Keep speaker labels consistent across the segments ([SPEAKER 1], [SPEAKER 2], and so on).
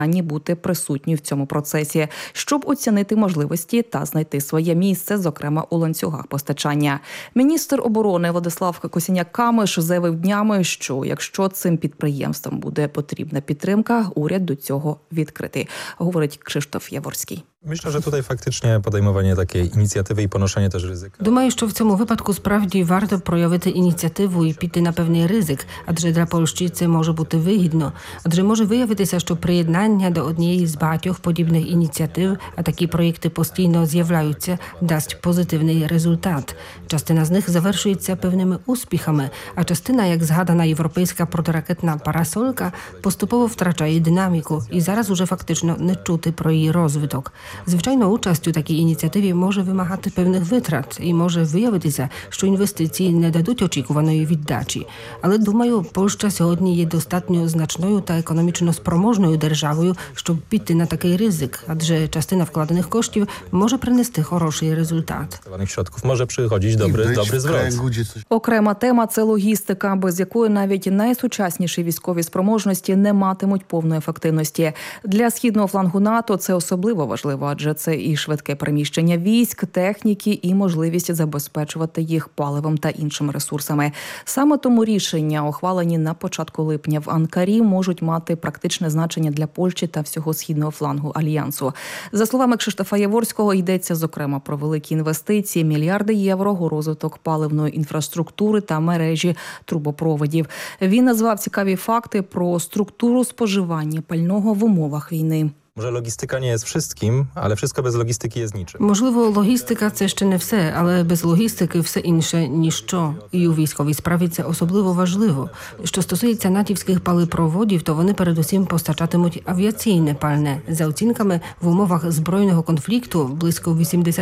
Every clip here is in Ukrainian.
[SPEAKER 1] бути присутні в цьому процесі, щоб оцінити можливості та знайти своє місце, зокрема у ланцюгах постачання. Міністр оборони Владислав Косіняк-Камиш заявив днями, що якщо цим підприємствам буде потрібна підтримка, уряд до цього відкритий, говорить Krzysztof Jaworski.
[SPEAKER 2] Myślę, że tutaj faktycznie podejmowanie takiej inicjatywy i ponoszenie też ryzyka.
[SPEAKER 3] Думаю, що в цьому випадку справді варто проявити ініціативу і піти на певний ризик, адже для Польщі це може бути вигідно. Адже може виявитися, що приєднання до однієї з багатьох подібних ініціатив, а такі проєкти постійно з'являються, дасть позитивний результат. Частина з них завершується певними успіхами, а частина, як згадана європейська протиракетна парасолька, поступово втрачає динаміку і зараз уже фактично не чути про її розвиток. Звичайно, участь у такій ініціативі може вимагати певних витрат і може виявитися, що інвестиції не дадуть очікуваної віддачі. Але, думаю, Польща сьогодні є достатньо значною та економічно спроможною державою, щоб піти на такий ризик, адже частина вкладених коштів може принести хороший результат.
[SPEAKER 2] Środków może przychodzić dobry zwrot.
[SPEAKER 1] Окрема тема – це логістика, без якої навіть найсучасніші військові спроможності не матимуть повної ефективності. Для східного флангу НАТО це особливо важливо, адже це і швидке переміщення військ, техніки і можливість забезпечувати їх паливом та іншими ресурсами. Саме тому рішення, ухвалені на початку липня в Анкарі, можуть мати практичне значення для Польщі та всього східного флангу Альянсу. За словами Krzysztofa Jaworskiego, йдеться, зокрема, про великі інвестиції, мільярди євро у розвиток паливної інфраструктури та мережі трубопроводів. Він назвав цікаві факти про структуру споживання пального в умовах війни.
[SPEAKER 2] Może logistyka nie jest wszystkim, ale wszystko bez logistyki jest niczym.
[SPEAKER 3] Можливо, логістика – це ще не все, але без логістики все інше – ніщо. І у військовій справі це особливо важливо. Що стосується натівських паливопроводів, то вони передусім постачатимуть авіаційне пальне. За оцінками, в умовах збройного конфлікту близько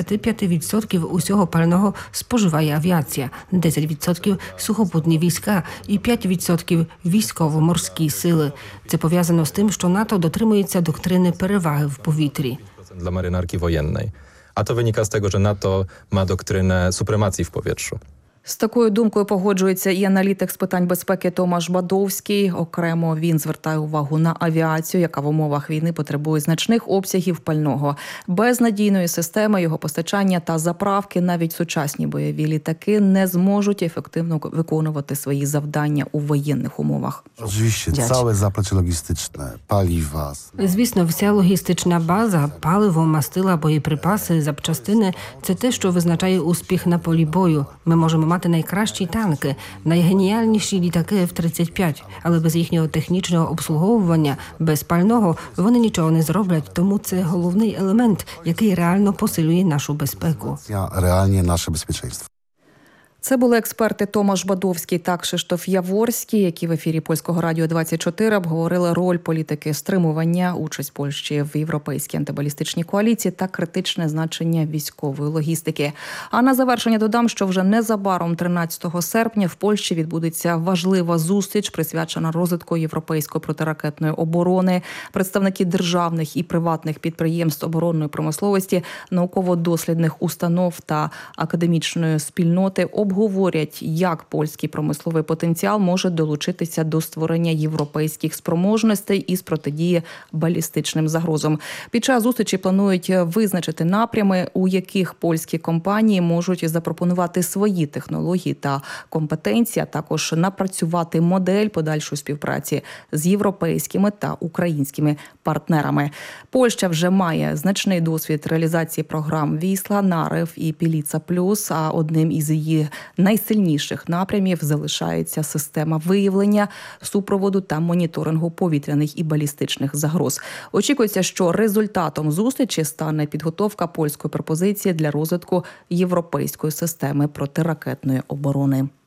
[SPEAKER 3] 85% усього пального споживає авіація, 10% – сухопутні війська і 5% – військово-морські сили. Це пов'язано з тим, що НАТО дотримується доктрини переваги в повітрі.
[SPEAKER 2] Dla marynarki wojennej. A to wynika z tego, że NATO ma doktrynę supremacji w powietrzu.
[SPEAKER 1] З такою думкою погоджується і аналітик з питань безпеки Томаш Бадовський. Окремо він звертає увагу на авіацію, яка в умовах війни потребує значних обсягів пального. Без надійної системи його постачання та заправки навіть сучасні бойові літаки не зможуть ефективно виконувати свої завдання у воєнних умовах.
[SPEAKER 4] Звісно, ціле заплече логістичне, палива.
[SPEAKER 3] Звісно, вся логістична база, паливо, мастила, боєприпаси, запчастини – це те, що визначає успіх на полі бою. Ми можемо мати найкращі танки, найгеніальніші літаки F-35, але без їхнього технічного обслуговування, без пального вони нічого не зроблять, тому це головний елемент, який реально посилює нашу безпеку.
[SPEAKER 4] Реальне наше безпеченство.
[SPEAKER 1] Це були експерти Томаш Бадовський та Krzysztof Jaworski, які в ефірі Польського радіо 24 обговорили роль політики стримування, участь Польщі в європейській антибалістичній коаліції та критичне значення військової логістики. А на завершення додам, що вже незабаром 13 серпня в Польщі відбудеться важлива зустріч, присвячена розвитку європейської протиракетної оборони. Представники державних і приватних підприємств оборонної промисловості, науково-дослідних установ та академічної спільноти обговорять, як польський промисловий потенціал може долучитися до створення європейських спроможностей із протидії балістичним загрозам. Під час зустрічі планують визначити напрями, у яких польські компанії можуть запропонувати свої технології та компетенції, а також напрацювати модель подальшої співпраці з європейськими та українськими партнерами. Польща вже має значний досвід реалізації програм «Вісла», «Нарев» і «Піліца Плюс», а одним із її найсильніших напрямів залишається система виявлення, супроводу та моніторингу повітряних і балістичних загроз. Очікується, що результатом зустрічі стане підготовка польської пропозиції для розвитку європейської системи протиракетної оборони.